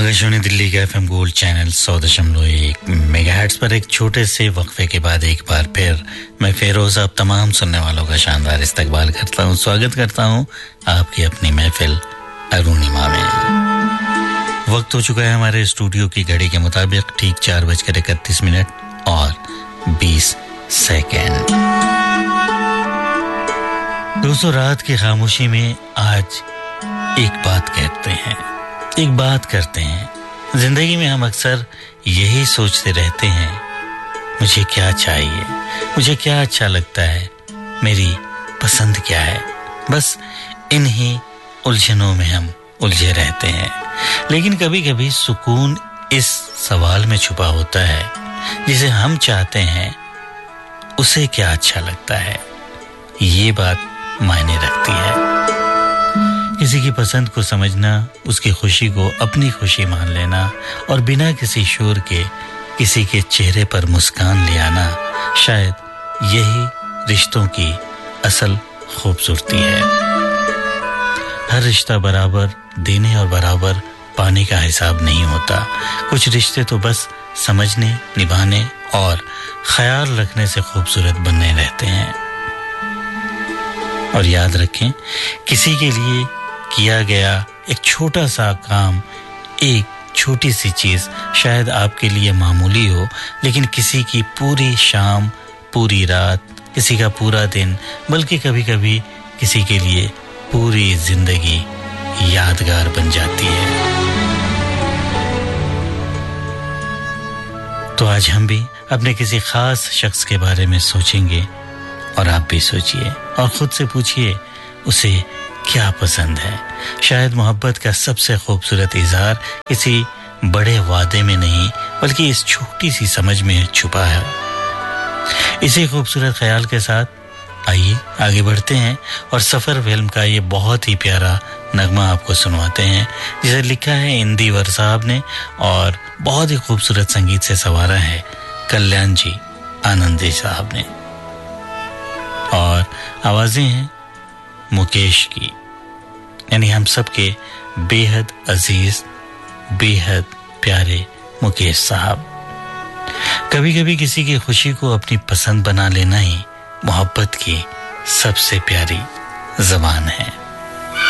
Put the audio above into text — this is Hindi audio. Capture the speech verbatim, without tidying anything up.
आकाशवाणी दिल्ली का एफएम गोल्ड चैनल सौ दशमलव एक मेगाहर्ट्ज पर एक छोटे से वक्फे के बाद एक बार फिर मैं फेरोज आप तमाम सुनने वालों का शानदार इस्तकबाल करता हूं, स्वागत करता हूं आपकी अपनी महफिल अरुणिमा में। वक्त हो चुका है हमारे स्टूडियो की घड़ी के मुताबिक ठीक चार बजकर इकतीस मिनट और बीस सेकेंड। दोस्तों, रात की खामोशी में आज एक बात कहते हैं, एक बात करते हैं। जिंदगी में हम अक्सर यही सोचते रहते हैं, मुझे क्या चाहिए, मुझे क्या अच्छा लगता है, मेरी पसंद क्या है। बस इन्हीं उलझनों में हम उलझे रहते हैं। लेकिन कभी कभी सुकून इस सवाल में छुपा होता है, जिसे हम चाहते हैं उसे क्या अच्छा लगता है। ये बात मायने रखती है। किसी की पसंद को समझना, उसकी खुशी को अपनी खुशी मान लेना और बिना किसी शोर के किसी के चेहरे पर मुस्कान ले आना, शायद यही रिश्तों की असल खूबसूरती है। हर रिश्ता बराबर देने और बराबर पाने का हिसाब नहीं होता। कुछ रिश्ते तो बस समझने, निभाने और ख्याल रखने से खूबसूरत बनने रहते हैं। और याद रखें, किसी के लिए किया गया एक छोटा सा काम, एक छोटी सी चीज शायद आपके लिए मामूली हो, लेकिन किसी की पूरी शाम, पूरी रात, किसी का पूरा दिन, बल्कि कभी-कभी किसी के लिए पूरी जिंदगी यादगार बन जाती है। तो आज हम भी अपने किसी खास शख्स के बारे में सोचेंगे और आप भी सोचिए और खुद से पूछिए उसे क्या पसंद है। शायद मोहब्बत का सबसे खूबसूरत इजहार किसी बड़े वादे में नहीं, बल्कि इस छोटी सी समझ में छुपा है। इसी खूबसूरत ख्याल के साथ आइए आगे बढ़ते हैं और सफर फिल्म का ये बहुत ही प्यारा नगमा आपको सुनवाते हैं, जिसे लिखा है इंदिवर साहब ने और बहुत ही खूबसूरत संगीत से संवारा है कल्याण जी आनंदी साहब ने। और आवाजें हैं मुकेश की, यानी हम सबके बेहद अजीज, बेहद प्यारे मुकेश साहब। कभी कभी किसी की खुशी को अपनी पसंद बना लेना ही मोहब्बत की सबसे प्यारी ज़बान है।